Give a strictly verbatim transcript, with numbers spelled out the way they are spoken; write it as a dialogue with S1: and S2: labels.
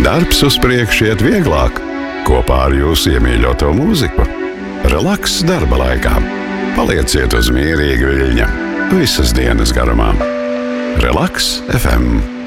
S1: darbs uz priekšu iet vieglāk kopā ar jūsu iemīļoto mūziku. Relaks darba laikā. Palieciet uz mierīga viļņa visas dienas garumā. Relaks F M.